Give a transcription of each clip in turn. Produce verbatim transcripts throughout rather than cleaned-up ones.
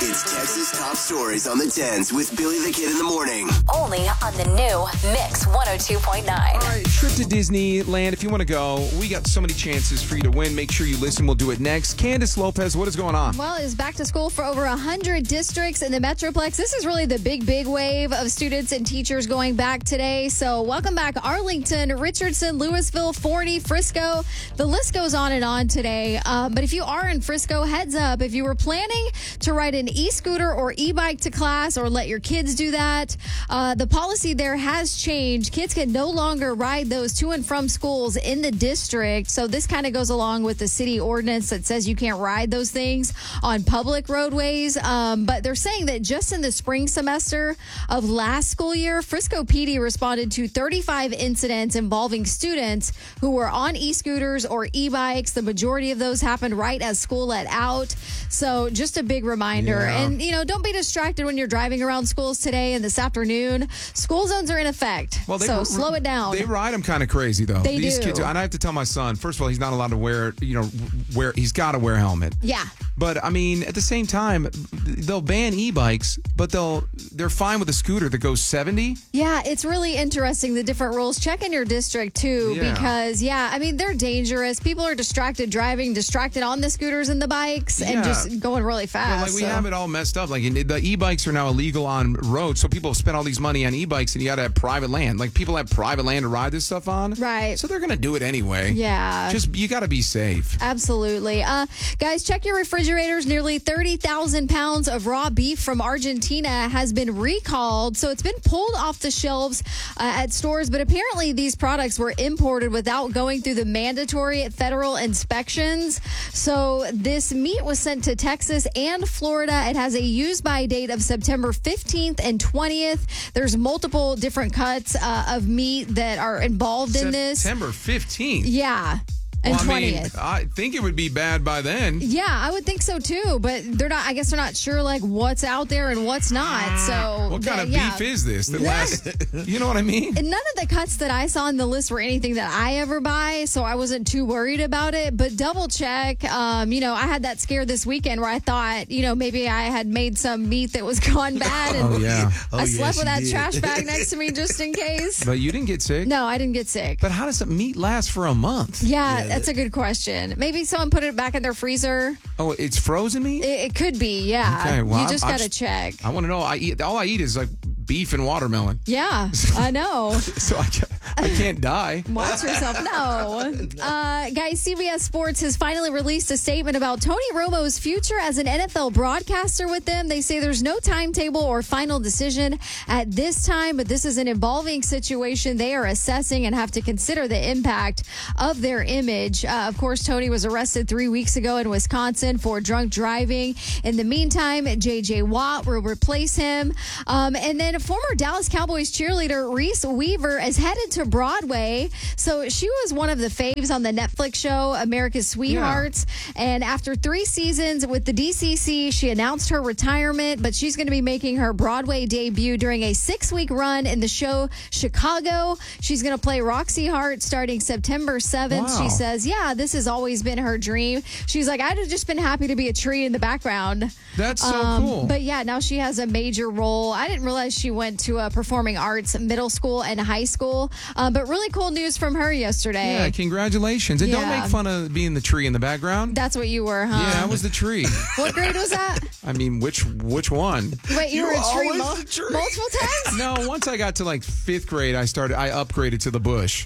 It's Texas Top Stories on the tens with Billy the Kid in the morning. Only on the new Mix one oh two point nine. All right, trip to Disneyland. If you want to go, we got so many chances for you to win. Make sure you listen. We'll do it next. Candace Lopez, what is going on? Well, it's back to school for over one hundred districts in the Metroplex. This is really the big, big wave of students and teachers going back today. So welcome back Arlington, Richardson, Louisville, Forney, Frisco. The list goes on and on today. Um, but if you are in Frisco, heads up. If you were planning to ride an e-scooter or e-bike to class or let your kids do that, uh, the policy there has changed. Kids can no longer ride those to and from schools in the district. So this kind of goes along with the city ordinance that says you can't ride those things on public roadways. Um, but they're saying that just in the spring semester of last school year, Frisco P D responded to thirty-five incidents involving students who were on e-scooters or e-bikes. The majority of those happened right as school let out. So just a big reminder. Yeah. And, you know, don't be distracted when you're driving around schools today and this afternoon. School zones are in effect. Well, they, so r- slow it down. They ride them kind of crazy, though. They These do. kids, and I have to tell my son, first of all, he's not allowed to wear, you know, wear, he's got to wear a helmet. Yeah. But I mean, at the same time, they'll ban e-bikes, but they'll they're fine with a scooter that goes seventy. Yeah, it's really interesting, the different rules. Check in your district, too, Yeah. because, yeah, I mean, they're dangerous. People are distracted driving, distracted on the scooters and the bikes, and Yeah. just going really Well, fast. like we so. have it all messed up. Like the e-bikes are now illegal on roads, so people have spent all these money on e-bikes, and you got to have private land. Like people have private land to ride this stuff on, Right. So they're gonna do it anyway. Yeah. Just you got to be safe. Absolutely. Uh, guys, check your refrigerators. Nearly thirty thousand pounds of raw beef from Argentina has been recalled. So it's been pulled off the shelves uh, at stores, but apparently these products were imported without going through the mandatory federal inspections. So this meat was sent to Texas and Florida. It has a use-by date of September fifteenth and twentieth. There's multiple different cuts uh, of meat that are involved in this. September fifteenth. Yeah. And Well, I mean, twentieth. I think it would be bad by then. Yeah, I would think so too, but they're not. I guess they're not sure like what's out there and what's not. So What kind they- of yeah. beef is this? That lasts, you know what I mean? And none of the cuts that I saw on the list were anything that I ever buy, so I wasn't too worried about it. But double check. Um, you know, I had that scare this weekend where I thought, you know, maybe I had made some meat that was gone bad, and Oh yeah, I Oh, slept yes, with you that did. trash bag next to me just in case. but you didn't get sick. No, I didn't get sick. But how does the meat last for a month? Yeah, Yeah, that's a good question. Maybe someone put it back in their freezer. Oh, it's frozen meat. It, it could be. Yeah, Okay, well, you just I'm- I'm got to just- check. I want to know. I eat all I eat is like beef and watermelon, Yeah, I know. so I can't, I can't die. Watch yourself. No. Uh, guys, C B S Sports has finally released a statement about Tony Romo's future as an N F L broadcaster with them. They say there's no timetable or final decision at this time, but this is an evolving situation they are assessing and have to consider the impact of their image. Uh, of course, Tony was arrested three weeks ago in Wisconsin for drunk driving. In the meantime, J J Watt will replace him. Um, and then former Dallas Cowboys cheerleader Reese Weaver is headed to Broadway. So she was one of the faves on the Netflix show America's Sweethearts. And after three seasons with the D C C, she announced her retirement, but she's going to be making her Broadway debut during a six-week run in the show Chicago. She's going to play Roxy Hart starting September seventh. Wow. She says, yeah, this has always been her dream. She's like, I'd have just been happy to be a tree in the background. That's so Um, cool. But yeah, now she has a major role. I didn't realize she went to a performing arts middle school and high school. Um, but really cool news from her yesterday. yeah, congratulations. And don't Yeah. make fun of being the tree in the background. That's what you were, huh? Yeah, I was the tree. What grade was that? I mean, which which one? Wait, you, You were a were tree, always mul- the tree. multiple times? No, once I got to like fifth grade, I started. I upgraded to the bush.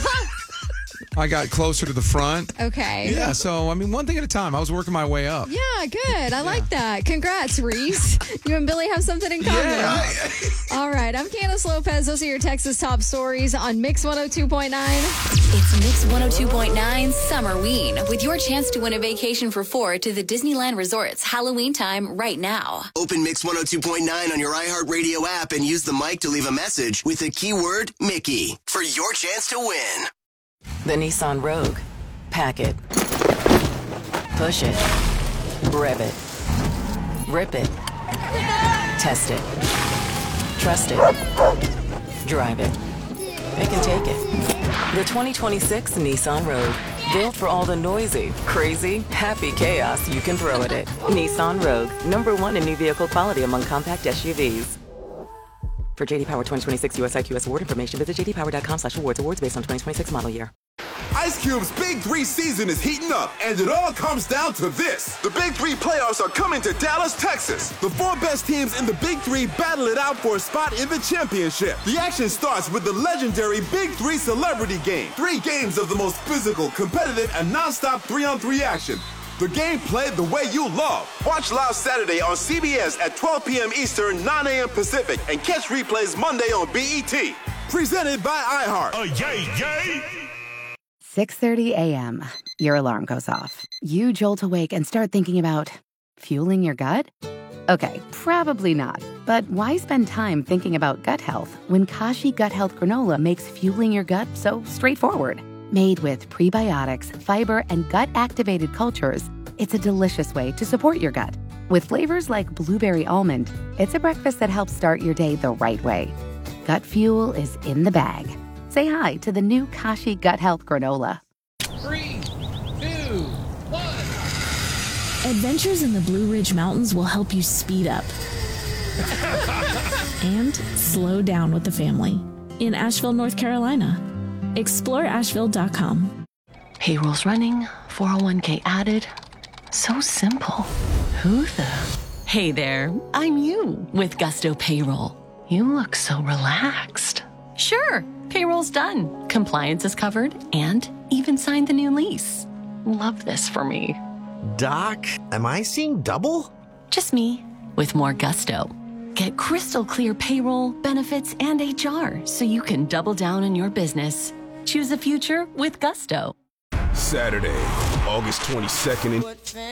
I got closer to the front. Okay. Yeah, so I mean, one thing at a time. I was working my way up. Yeah, good. I like that. Congrats, Reese. You and Billy have something in common. Yeah. All right. I'm Candace Lopez. Those are your Texas top stories on Mix one oh two point nine. It's Mix one oh two point nine Summerween with your chance to win a vacation for four to the Disneyland Resorts Halloween time right now. Open Mix one oh two point nine on your iHeartRadio app and use the mic to leave a message with the keyword Mickey for your chance to win. The Nissan Rogue. Pack it. Push it. Rev it. Rip it. Test it. Trust it. Drive it. It can take it. The twenty twenty-six Nissan Rogue. Built for all the noisy, crazy, happy chaos you can throw at it. Nissan Rogue, number one in new vehicle quality among compact S U Vs. For J D Power twenty twenty-six U S I Q S award information, visit j d power dot com slash awards. Awards based on twenty twenty-six model year. Ice Cube's Big Three season is heating up, and it all comes down to this. The Big Three playoffs are coming to Dallas, Texas. The four best teams in the Big Three battle it out for a spot in the championship. The action starts with the legendary Big Three Celebrity Game. Three games of the most physical, competitive, and nonstop three-on-three action. The game played the way you love. Watch live Saturday on C B S at twelve p.m. Eastern, nine a.m. Pacific, and catch replays Monday on B E T. Presented by iHeart. Uh, yay, yay! six thirty a.m. Your alarm goes off. You jolt awake and start thinking about fueling your gut? Okay, probably not. But why spend time thinking about gut health when Kashi Gut Health Granola makes fueling your gut so straightforward? Made with prebiotics, fiber, and gut-activated cultures, it's a delicious way to support your gut. With flavors like blueberry almond, it's a breakfast that helps start your day the right way. Gut fuel is in the bag. Say hi to the new Kashi Gut Health Granola. Three, two, one. Adventures in the Blue Ridge Mountains will help you speed up and slow down with the family in Asheville, North Carolina. explore asheville dot com. Payroll's running, four oh one k added. So simple. Who the? Hey there, I'm you with Gusto Payroll. You look so relaxed. Sure, payroll's done. Compliance is covered and even signed the new lease. Love this for me. Doc, am I seeing double? Just me with more gusto. Get crystal clear payroll, benefits, and H R so you can double down on your business. Choose a future with Gusto. Saturday, August twenty-second.